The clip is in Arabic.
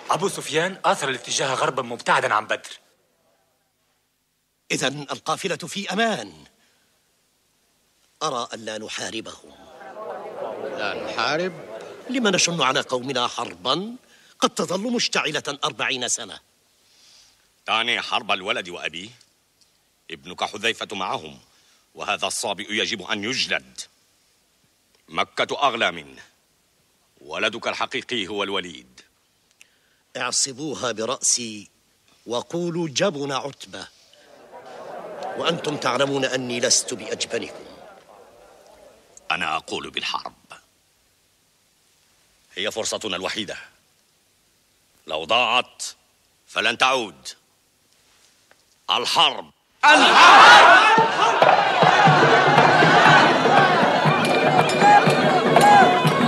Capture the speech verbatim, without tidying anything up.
أبو سفيان آثر الاتجاه غربا مبتعدا عن بدر. إذن القافلة في أمان. أرى أن لا نحاربهم. لا نحارب؟ لما نشن على قومنا حربا قد تظل مشتعلة أربعين سنة؟ تعني حرب الولد وأبيه؟ ابنك حذيفة معهم، وهذا الصابئ يجب أن يجلد. مكة أغلى منه، ولدك الحقيقي هو الوليد. اعصبوها برأسي وقولوا جبن عتبة، وأنتم تعلمون أني لست بأجبنكم. أنا أقول بالحرب، هي فرصتنا الوحيدة، لو ضاعت فلن تعود. الحرب. الحرب.